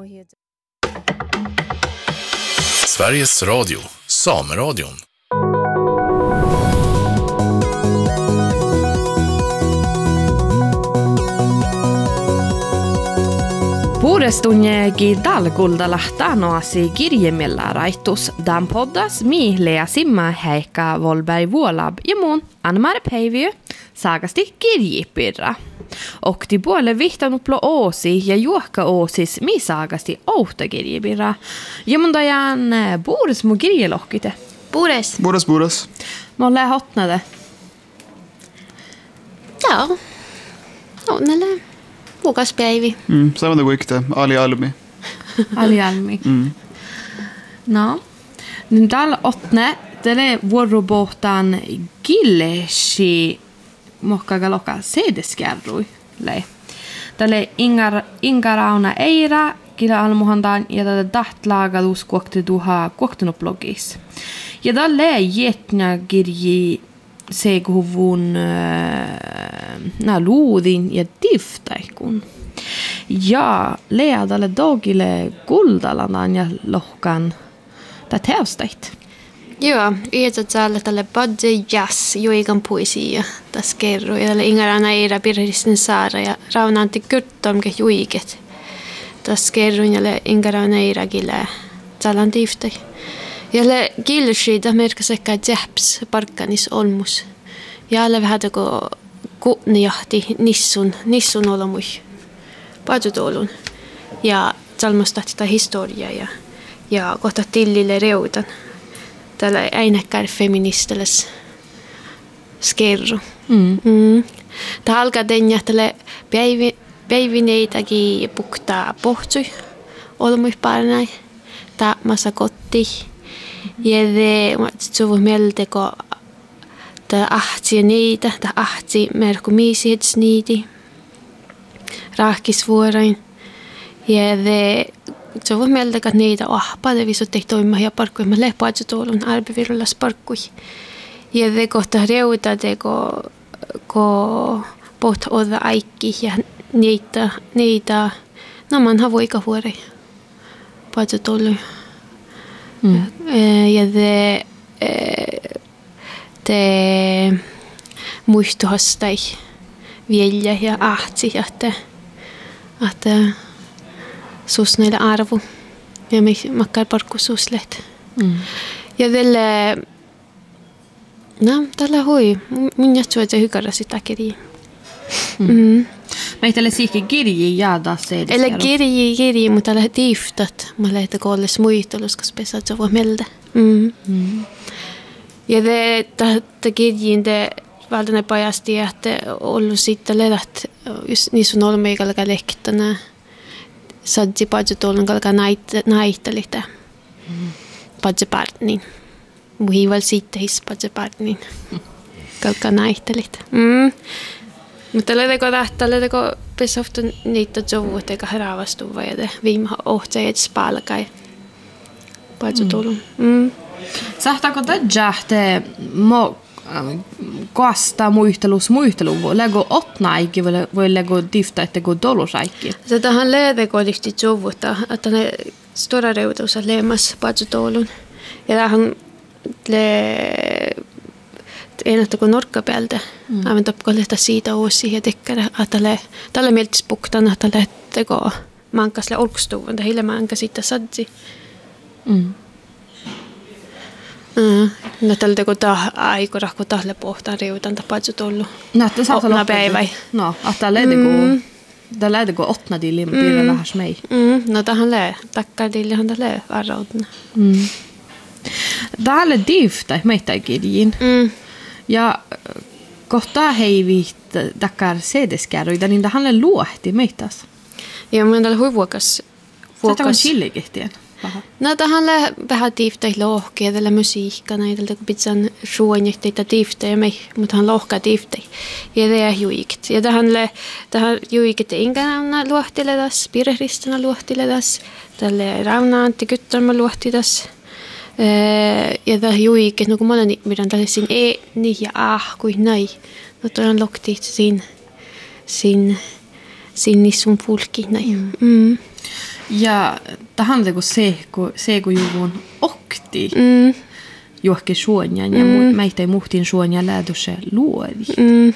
Sveriges Radio, Sameradion. Puolestunjegi talkulta lähtanoasi kirjemillä raitus. Dan poddas Lea Simma, Heikka Volberg-Vuolab ja mun Anna-Mari Päiviö saakasti kirjipirra. Okti puolelle vihtanut plo oosi ja juokka oosis mi saakasti ouhta kirjipirra. Ja mun tajan puures mun kirjelohkite. Puures. Mä oon hotnade. Joo. Onnelle. Vuokas päivi. Samma det gick det. Ali Almi. No. Nyt täällä otne tälle vuorobohtaan Gilleshi mohkaga loka sedeskärrui lei. Tälle Ingarauna Eira kila almuhantaan ja tälle tahtlaagadus kuoktetuha kuoktenublogis. Ja tälle jetnä kirji seikuvun luudin ja tiftaikun. Ja Lea tälle dogille kuldalandan ja lohkan tai teostait. Joo, iätä tälle badde jazz juikan poesia tässä kerro. Ja tälle Ingarauna Eira Pirhisten Saara ja Raunantti Kyrttomke juiket. Tässä kerron ja Ingarauna Eira kille tälän tiftai. Ja le Gilleshi merkas ehkä Jeps parkkanis olmus. Ja alle vähän teko kunnijahti nissun olomui. Paatutolun. Ja salmostahti ta historia ja kohta tillille reutan. Tällä äinäkkär feministelles skerru. Tämä alkaa tehdä tälle päivineitäkin puktaa pohtsui olomui parnai. Tämä massa kotti. Ja det så mieltä ko ta ahti niitä ta ahti merkumiisits niiti rahkisvuorain ja det så mieltä ka niitä ahpade visut tehtoimma ja parkkui me lepaatsu tuolun arbivirullas parkkui ja det kohta reuta te ko pot oda aikki ja niitä no man havoika vuori paatsu tuolun. Ja te muistuhastai vielä ja ahtsi, että susneille arvo ja makkar parkku suslet. Ja tällä hui, mun jätsu, että hykärä sitä kirjaa. Mä tälle siikin kirji jaada se. Eller kirji, mutta tällä tiftat. Mä lähdetään kolles muistelus, koska pesat se voi mieltä. Ja te kirjiin te valtane pajasti, että ollut sitten ledät, just niissä on ollut meikäläkä lehkittänä. Sadzi paitsut ollen kalka naihtelitä. Paitsi partnin. Muhival sitten his paitsi partnin. Kalka naihtelitä. Mutta tällaiseko pesofta niitä jovuut eikä heraavastu vai että viime ohtajat spalkai. Paitsi tullut. Sahtaako täjähte kasta muistelu lego otnaikki voi lego tiftaite kun dolusaikki. Se tähän leedeko lihti jovuutta että ne stora reutusa leemas paitsi tullut. Ja tähän enää kuin norkkapäältä. Aivan tapkoilta siitä uusi ja tekkärä. Tällä mieltis puktana, että lähtekö mankasle olkstuun. Tai hilja manka siitä sadzi. No tällä teko aikora, kun tahle pohtaan riutan tapatsut ollut. No, että saa olla päivä. No, että lähdekö otna dilli piirre lähes mei. No tähän takkar dillihan tälle varrautna. Täällä difta meitä kirjiin. Ja kohtaa heivit takkar sedeskärryitä, niin tähän luohti meitäs. Ja minä täällä huivuokas. Sä on chillikihtien. No tähän vähän tiiftai lohkea tällä musiikka näitä kun pitää suonjehteita tiiftai mei, mutta hän lohkaa tiiftai. Ja det är juikt. Ja tähän juikt ingana luohtiledas, pirhristana luohtiledas, tälle Raunantti Kyttärmä luohtidas. Ja tämä juiket, no kun mä olen mitään tällaisiin niin ja kuin näin. No toi on lokti siinä sun pulki näin. Ja tähän kun se kun juvun okti johonkin suonjan ja meitä ei muhtin suonja lähdy se luodi.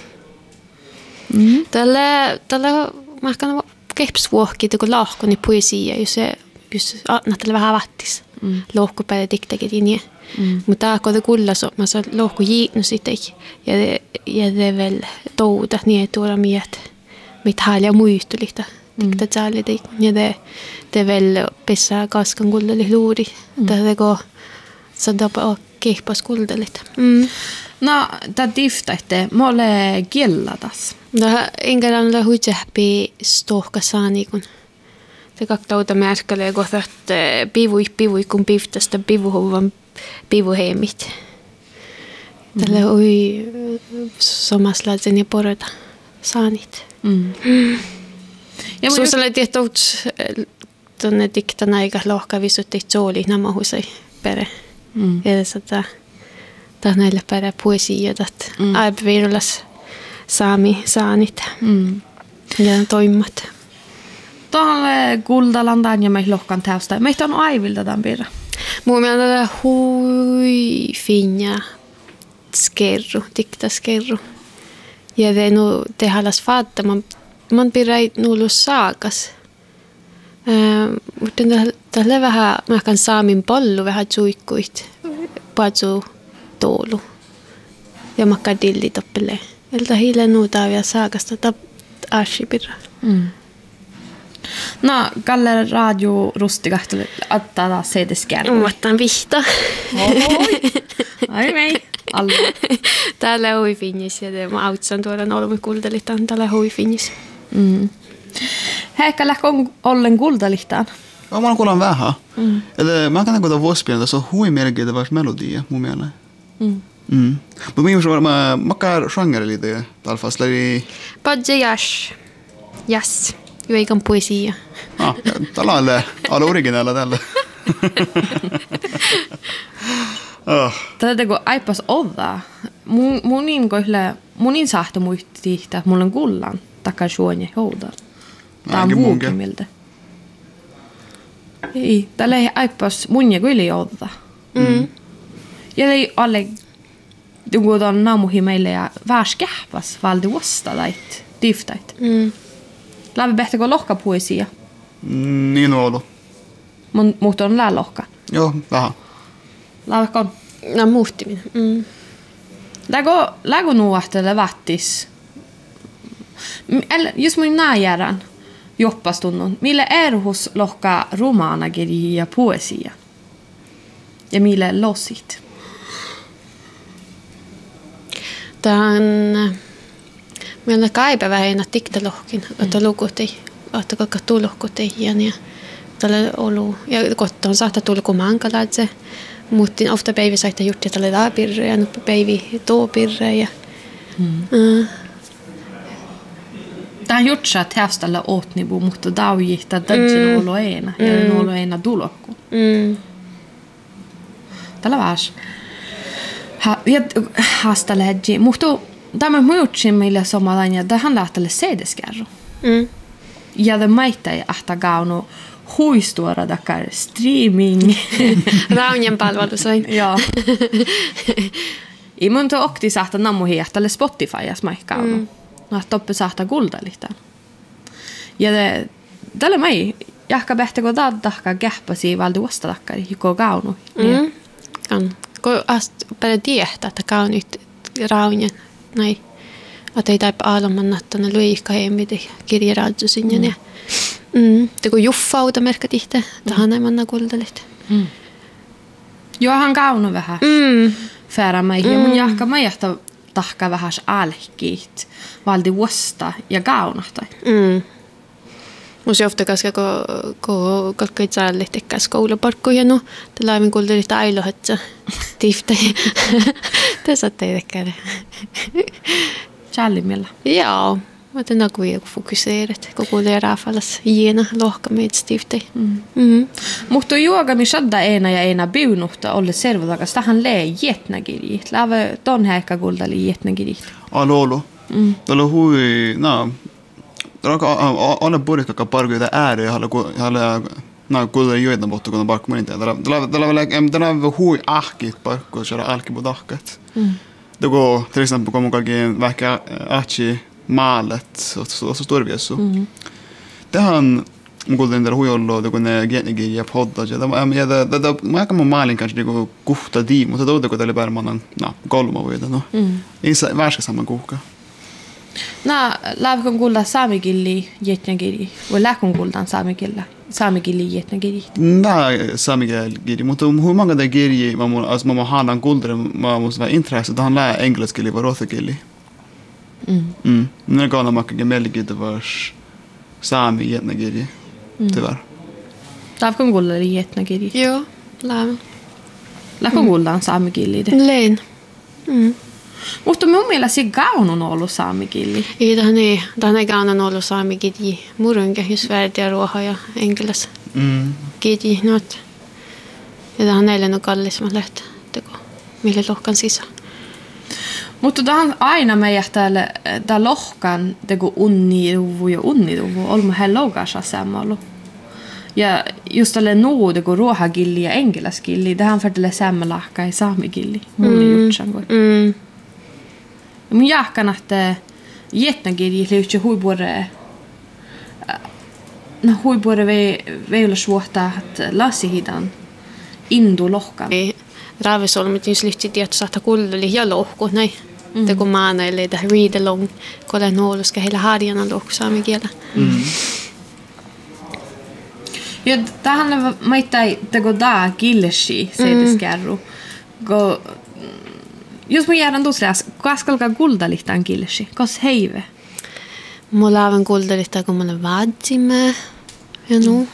Tällä mä kann kehpsvuohki kun lahkoni poesia jos nähtellä vähän vattis. Lohku päälle diktakin niin. Mutta kun kuulla mä saan lohku jiitnu sitten ja det väl touda niin tuolla miet mit halja muistulita. Dikta tsalli ja det väl pessa kaskan kullali luuri. Det går så då kehpas kuldalit. No, tämä diftaite, mä olen kielatas. Enkä ole huitsehpi stohka saani, kun te kaktauta märkälee kohta, että pivui kun pivtästä pivuhuvan pivuheimit. Tällä oi somaslaisen ja porota saanit. Suusalle tietyt tuonne diktan aika lohkavisut ei sooli nämä husai pere. Edessä tämä näillä perä poesia, että aipavirras saanit ja toimimat. Tuolle kuldalantaan ja meillä lohkan täystä. Meitä on aivilta tämän pirra. Mun mielestä on hui finja diktaskerru. Ja te halas fatta, man pirra ei nullu saakas. Mutta tällä vähän, mä kan saamin pallu vähän tsuikkuit, patsu toulu. Ja makka dilli toppelee. Eltä hiilen nuutaa vielä saakasta ashipirra. No, Kalle radio rustigahtelu ottaa taas seiteskään. Otan vihta. Ai mei. Alla. Täällä hui finnis ja mä autsan tuolla olemme kuldalitaan täällä hui finnis. Heikka lähkö ollen kuldalihtaan? Ja, mä kuulen vähän. Eli mä katson kuinka vuospien, tässä on hui merkittävä melodia mun mielestä. Mutta minun mä makkaan genre lite talfas läri. Badje jash. Yes. Juikan poesia. Tällä on alla originaala tällä. Tätä kun aipas oddaa. Munin sahto muisti, että mulla on kullan takan suonja houdalla. Tää on vuukimiltä. Ei, tällä ei aipas mun ja kyllä oddaa. Ja ei alle kun on naamuhi meille ja väärs kähpas valdi vasta lait, diftait. Läpi behtäkö lohka poesia? Niin on ollut. Mutta on lää lohka? Joo, vähän. Läpi on? No muhtiminen. Lägö nuohtele vattis? Jos mun nääjärän joppastunnun, mille erhus lohka romaanakirja ja poesia? Ja mille losit? Tämän meillä kaipa vähän tiktalohkin, että lukutei, että kaikki tulohkutei ja tällä olu ja kohta on saattaa tulla kun mankalaatse, mutta ofta päivä saittaa juttia tälle laapirre ja päivä toopirre ja. Tämä on jutsa täystellä ootnivu, mutta daujihtaa täysin olo eena ja olo eena tulokku. Tällä värs. Haasta lähti, mutta tämä muutsin meille samanlainen, ja tähän lähtee seideskärru. Ja tämä maita ei ahta gaunu huistuora takar streaming. Raunjan palvelu soin. Joo. I mun to okti sahta nammuhi jähtälle Spotifyas maikkaunu. No, toppe sahta kuldalihtaan. Ja tällä mai jahka behtäkö tahka kähpäsi valdi vasta takkari, joko gaunu. On. Kun paljon tiehtä, että kaunit raunjan näin. Että ei taipa aaloman nattana luikka heimitä kirjaraadzu sinne. Te kun juffauta merkka tihtä, tahan ei manna kuldalit. Johan kaunu vähän. Färä meihin. Ja mun jahka maijahta tahka vähän alkiit. Valdi vuosta ja kaunahtai. Musta ofta koska kun kaikki täällä tekee skoulaparkkuja, no tällä aivan kulttuurista ailohatsa tiftä. Tässä teidäkään. Challimilla. Joo, mä tänä kuin fokuseerat, kun kuulee raafalas jiena lohka meitä tiftä. Mutta juogami shadda eena ja eena biunuhta olle servotakas. Tähän lee jätnäkirjit. Läve ton häikkä kuldali jätnäkirjit. Alo. Tällä hui, Aina purikka parkuita ääri ja haluaa kuulee joitain pohtuu, kun on parkku monin tehdä. Tämä on hui ahkit parkku, jos on alkipu tahkat. Det går till exempel kommer kaikki vähkä ahti maalet så storviessu. Tähän mukuutin tällä huijollo kun ne genegi ja podda ja mä aika maalin kanssa niinku kuhta tiimu mutta tuota kun tällä pärmanan kolma voi no. Ei se värska sama kuhka. Lähkön kuulla saamikilli jetnäkiri. Voi lähkön kuultaan saamikilli jetnäkiri. Saamikilli, mutta hur många det kirji man hanan kuuldre man måste vara intresse att han lär engelskilli var rothakilli. När kan man kan melkita vars saami jetnäkiri. Tyvärr. Lähkön kuulla jetnäkiri. Joo, Lähkön kuultaan saamikilli. Lein. Mutta minun mielestä Gaun on ollut saamikilli. Ei, tähän ei Gaun on ollut saamikilli. Murunke, jos värdiä ruoha ja enkeläs. Killi, not. Ja tähän eilen on kallisma lähtö teko. Mille lohkan sisään. Mutta tähän aina meidän täällä lohkan teko unniruvu ja unniruvu. Olemme här logassa samalla. Ja just tälle nuu teko ruohakilli ja enkeläskilli. Tähän färtille sammalahka ja saamikilli. Mun ei jutsan voi. Mun jahkan, että jätnäkirji liittyy huipuore veillä suhtaa, että lasihidan indu lohkan. Raavisolmit just lyhti tieto saattaa kulleli ja lohko näin. Det går maana eller det read along. Kolla noll ska hela harjana lohko saami kielä. Ja tähän maittai teko daa killeshi seideskärru. Jos mun jäädän tuossa, kaskalkaa kuldalihtaan killeshi, kos heive? Mulla on kuldalihtaa, kun mulla vaadimme. Ja nu.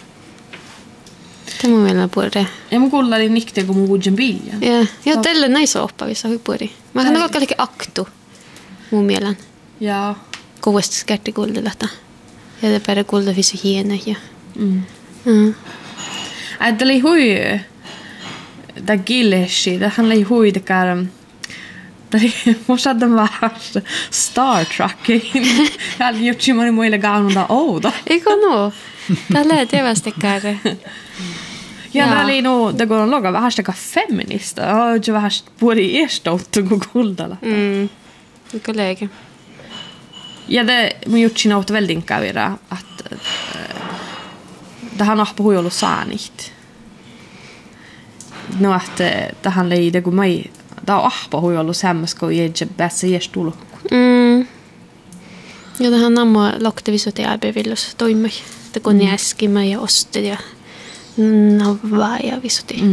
Tämä on meillä puhuta. Ja mun kuldali nikte, kun mun kuudjen biljan. Ja tällä näissä oppavissa huippuuri. Mä kan olla liikin aktu mun mielen. Ja. Kovasti skärti kuldalihtaa. Ja det bara kuldavissa hiene. Että oli hui. Det killeshi, det handlar ju hui det där. Måste hade varit Star Trek. Jag hade gjort ju man muille gaununda ouda. Eikö no? Tällä ei tevästekään. Ja det no det går logga vähän sitä feminista. Ja ju vähän puoli estouttu kun kuldalla. Kollega. Ja det mun jutsi nouta väldigt kavira att det han har på hur ollut saanit. No että tähän leide kun mai da ahpa hur ollut sammasko jäjä bättre jästulu. Ja tähän namma loktevisot ja arbevillus toimai. Det kun jäskimä ja osted ja navaa ja visuti.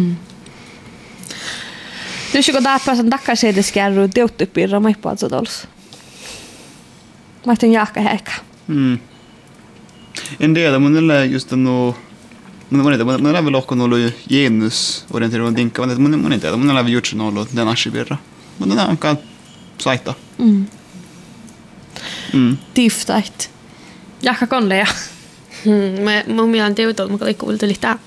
Nyt kun tää pääsen takaisin edeskärry teuttypirra mai paatsotols. Mä ajattelin jahka häikkä. En tiedä, mun ei just no mun ei väl också något genusorienterad dinka, men mun ei tiedä, mun ei gjort något den askibirra. Men den kan saita. Tiftait. Jahka konleja. Mun mielen teutol, mä kuultu lihtaa.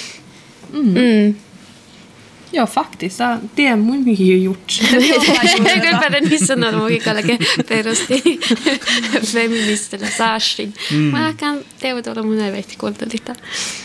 Ja faktiskt, det är mun mycket gjort. Jag går på den missen när man kallar det perusti feministilla saastin. Mä kan teutol mun ei veitti kuultu lihtaa.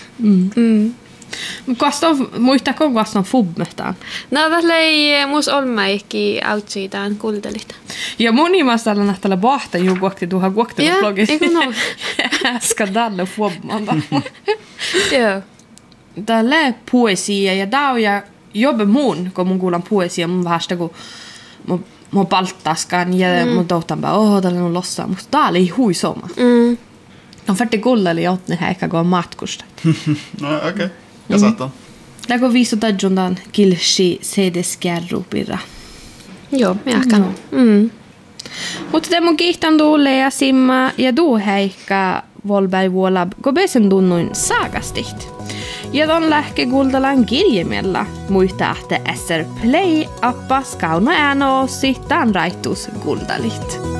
Muistaako kuinka on fubmehtaan? No tällä ei mus olmaikki autsiitaan kuultelita. Ja mun nimessä on nähtällä bahta ju kuokti tuohon kuokti blogissa. Ja, eikö no? Skandalla fubman. Joo. Tällä poesia ja tää on ja jobbe mun, kun mun kuulan poesia mun vähästä kun mun palttaskan ja mun toutan bara tällä on lossa, mutta tää oli huisoma. On färdig kullali otne häikka kun matkusta. No okei. Ja saattaa. Läkö viistotajundan kilshi sedeskärrupirra. Joo, jahkan. Mutta tämä kiihtän tuulle ja simma ja tuu häikka Volberg Vuolab gobesen tunnuin saagastihti. Ja ton lähke kultalan kirjemellä muistaa, että SR Play appa skauna äänoossi tämän raittus kultalit.